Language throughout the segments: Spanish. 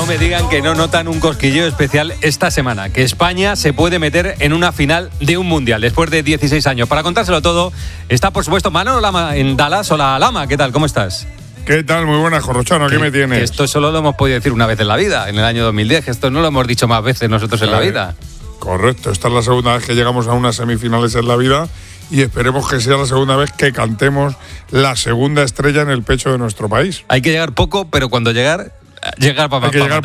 me digan que no notan un cosquilleo especial esta semana, que España se puede meter en una final de un mundial después de 16 años. Para contárselo todo, está por supuesto Manolo Lama en Dallas. Hola Lama, ¿qué tal? ¿Cómo estás? ¿Qué tal? Muy buenas, Corrochano, ¿qué me tienes? Que esto solo lo hemos podido decir una vez en la vida, en el año 2010, que esto no lo hemos dicho más veces nosotros en la vida. Correcto, esta es la segunda vez que llegamos a unas semifinales en la vida y esperemos que sea la segunda vez que cantemos la segunda estrella en el pecho de nuestro país. Hay que llegar poco, pero cuando llegar para ganar. Hay que llegar,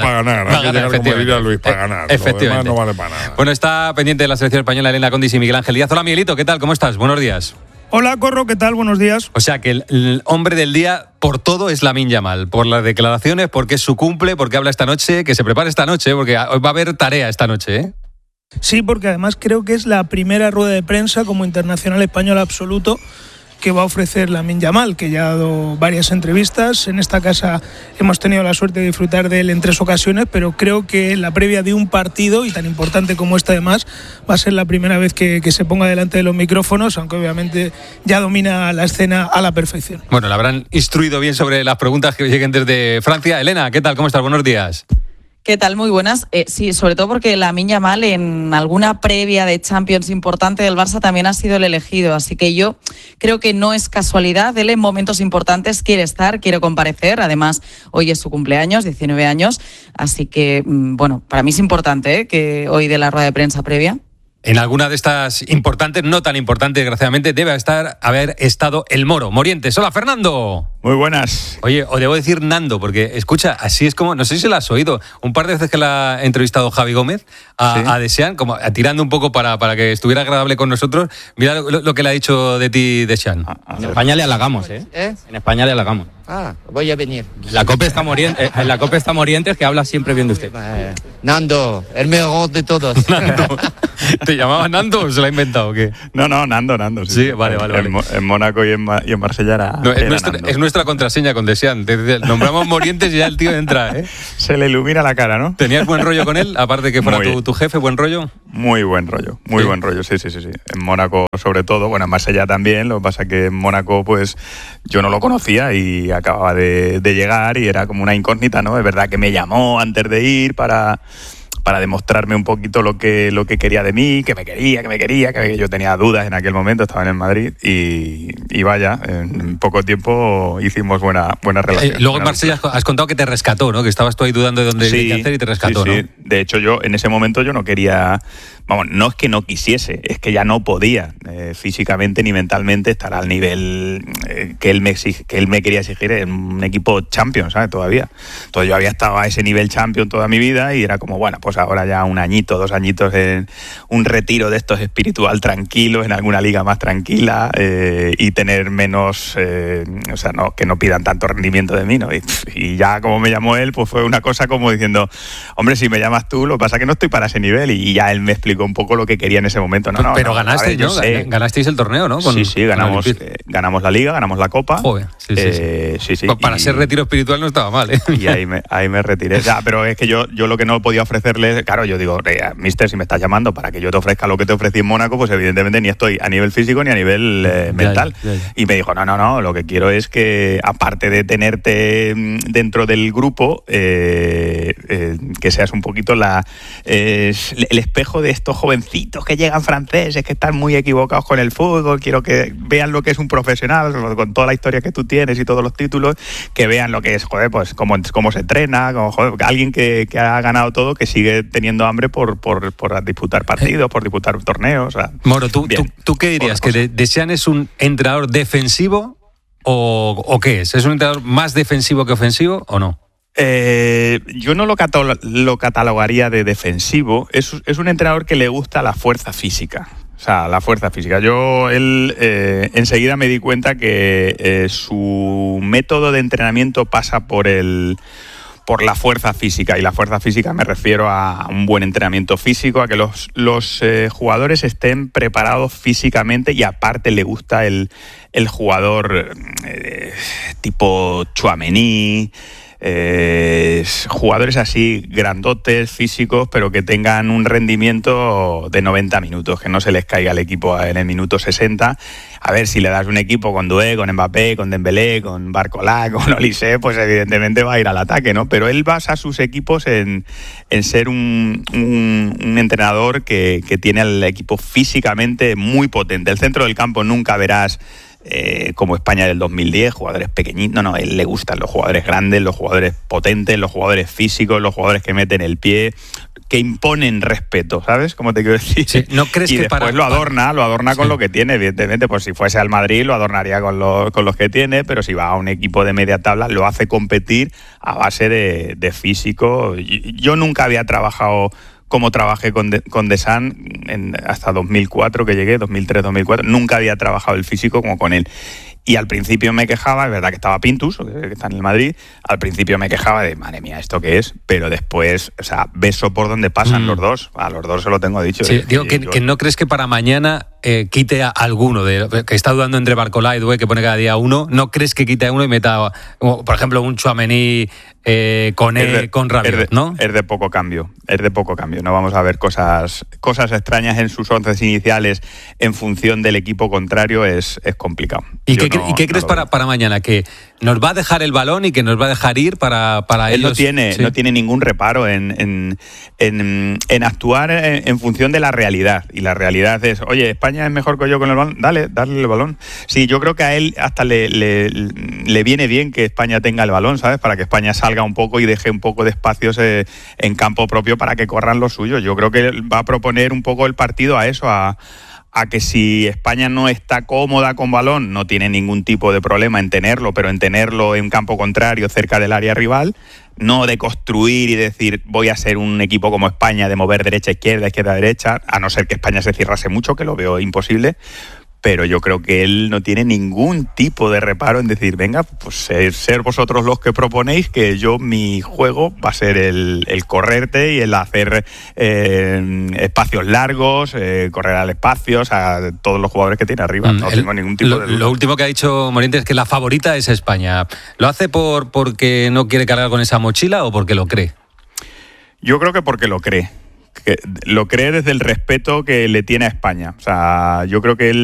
como diría Luis, para ganar. Efectivamente. Lo demás no vale para nada. Bueno, está pendiente de la selección española Elena Condis y Miguel Ángel Díaz. Hola Miguelito, ¿qué tal? ¿Cómo estás? Buenos días. Hola Corro, ¿qué tal? Buenos días. O sea que el hombre del día por todo es Lamine Yamal, por las declaraciones, porque es su cumple, porque habla esta noche, que se prepare esta noche, porque va a haber tarea esta noche, ¿eh? Sí, porque además creo que es la primera rueda de prensa como internacional español absoluto que va a ofrecer Lamine Yamal, que ya ha dado varias entrevistas. En esta casa hemos tenido la suerte de disfrutar de él en 3 ocasiones, pero creo que la previa de un partido, y tan importante como esta además, va a ser la primera vez que se ponga delante de los micrófonos, aunque obviamente ya domina la escena a la perfección. Bueno, le habrán instruido bien sobre las preguntas que lleguen desde Francia. Elena, ¿qué tal? ¿Cómo estás? Buenos días. ¿Qué tal? Muy buenas. Sí, sobre todo porque Lamine Yamal en alguna previa de Champions importante del Barça también ha sido el elegido, así que yo creo que no es casualidad. Él en momentos importantes quiere estar, quiere comparecer, además hoy es su cumpleaños, 19 años, así que, bueno, para mí es importante que hoy dé la rueda de prensa previa. En alguna de estas importantes, no tan importantes, desgraciadamente, debe haber estado el Moro. Morientes. Hola, Fernando. Muy buenas. Oye, o debo decir Nando, porque escucha, así es como, no sé si lo has oído, un par de veces que la ha entrevistado Javi Gómez a Deschamps, como tirando un poco para que estuviera agradable con nosotros. Mira lo que le ha dicho de ti Deschamps. En España le halagamos, ¿eh? En España le halagamos. Voy a venir. La Copa está Morientes, que habla siempre bien de usted. Nando, el mejor de todos. Nando. ¿Te llamabas Nando o se lo ha inventado o qué? No, Nando. Sí, vale. En Mónaco y en Marsella era, no, era es nuestra contraseña con Deschamps. Nombramos Morientes y ya el tío entra, ¿eh? Se le ilumina la cara, ¿no? ¿Tenías buen rollo con él? Aparte que fuera tu jefe, ¿buen rollo? Muy buen rollo, buen rollo, sí. En Mónaco sobre todo, bueno, en Marsella también, lo que pasa que en Mónaco pues yo no lo conocía y acababa de llegar y era como una incógnita, ¿no? Es verdad que me llamó antes de ir para demostrarme un poquito lo que quería de mí, que me quería, que yo tenía dudas en aquel momento, estaba en el Madrid y vaya, en poco tiempo hicimos buena relación. Luego en Marsella has contado que te rescató, ¿no? Que estabas tú ahí dudando de dónde qué hacer y te rescató, ¿no? Sí. De hecho, yo en ese momento yo no quería, no es que no quisiese, es que ya no podía físicamente ni mentalmente estar al nivel que él me quería exigir en un equipo Champions, ¿sabes? Todavía. Entonces yo había estado a ese nivel Champions toda mi vida y era como, bueno, pues ahora ya 1 añito, 2 añitos en un retiro de estos espiritual tranquilo, en alguna liga más tranquila y tener menos, que no pidan tanto rendimiento de mí, ¿no? Y ya como me llamó él, pues fue una cosa como diciendo, hombre, si me llamas tú, lo que pasa es que no estoy para ese nivel y ya él me explicó un poco lo que quería en ese momento. Pero ganaste, ¿no? Ganasteis el torneo, ¿no? Sí, ganamos la Liga, ganamos la Copa. Joder, sí. Pues para ser retiro espiritual no estaba mal, ¿eh? Y ahí me retiré. Ya, pero es que yo lo que no podía ofrecerle, claro, yo digo, mister, si me estás llamando para que yo te ofrezca lo que te ofrecí en Mónaco, pues evidentemente ni estoy a nivel físico ni a nivel mental. Ya. Y me dijo, no, lo que quiero es que, aparte de tenerte dentro del grupo, que seas un poquito el espejo de estos jovencitos que llegan franceses, que están muy equivocados con el fútbol. Quiero que vean lo que es un profesional, con toda la historia que tú tienes y todos los títulos, que vean lo que es, pues cómo se entrena, alguien que ha ganado todo, que sigue teniendo hambre por disputar partidos, por disputar torneos. O sea, Moro, ¿tú qué dirías? ¿Que Deschamps es un entrenador defensivo o qué es? ¿Es un entrenador más defensivo que ofensivo o no? Yo no lo catalogaría de defensivo. Es un entrenador que le gusta la fuerza física. O sea, la fuerza física. Él enseguida me di cuenta que su método de entrenamiento pasa por la fuerza física, y la fuerza física me refiero a un buen entrenamiento físico, a que los jugadores estén preparados físicamente, y aparte le gusta el jugador tipo Tchouaméni, pues jugadores así, grandotes, físicos, pero que tengan un rendimiento de 90 minutos, que no se les caiga el equipo en el minuto 60. A ver, si le das un equipo con Doué, con Mbappé, con Dembélé, con Barcola, con Olise, pues evidentemente va a ir al ataque, ¿no? Pero él basa sus equipos en ser un entrenador que tiene al equipo físicamente muy potente. El centro del campo nunca verás como España del 2010, jugadores pequeñitos. No, él le gustan los jugadores grandes, los jugadores potentes, los jugadores físicos, los jugadores que meten el pie, que imponen respeto, ¿sabes? ¿Cómo te quiero decir? Sí, ¿no crees y que después lo adorna con lo que tiene, evidentemente. Pues si fuese al Madrid lo adornaría con los que tiene, pero si va a un equipo de media tabla lo hace competir a base de físico. Yo nunca había trabajado como trabajé con Deschamps hasta 2004 que llegué, 2003-2004, nunca había trabajado el físico como con él. Y al principio me quejaba, es verdad que estaba Pintus, que está en el Madrid, al principio me quejaba de, madre mía, ¿esto qué es? Pero después, o sea, beso por donde pasan los dos, a los dos se lo tengo dicho. Sí, digo que no crees que para mañana quite a alguno, que está dudando entre Barcola y Doué, que pone cada día uno, ¿no crees que quite a uno y meta, como, por ejemplo, un Tchouaméni con Rabiot, ¿no? Es de poco cambio, no vamos a ver cosas extrañas en sus 11 iniciales en función del equipo contrario, es complicado. ¿Y qué crees para mañana? ¿Que nos va a dejar el balón y que nos va a dejar ir para él ellos? No tiene ningún reparo en actuar en función de la realidad. Y la realidad es, oye, España es mejor que yo con el balón, darle el balón. Sí, yo creo que a él hasta le viene bien que España tenga el balón, ¿sabes? Para que España salga un poco y deje un poco de espacios en campo propio para que corran los suyos. Yo creo que va a proponer un poco el partido a eso, a que si España no está cómoda con balón, no tiene ningún tipo de problema en tenerlo, pero en tenerlo en campo contrario, cerca del área rival, no de construir y decir voy a ser un equipo como España, de mover derecha-izquierda, izquierda-derecha, a no ser que España se cerrase mucho, que lo veo imposible. Pero yo creo que él no tiene ningún tipo de reparo en decir, venga, pues ser vosotros los que proponéis, que mi juego va a ser el correrte y el hacer espacios largos, correr al espacio, a todos los jugadores que tiene arriba. No tengo ningún tipo de duda. Lo último que ha dicho Morientes es que la favorita es España. ¿Lo hace porque no quiere cargar con esa mochila o porque lo cree? Yo creo que porque lo cree. Que lo cree desde el respeto que le tiene a España. O sea, yo creo que él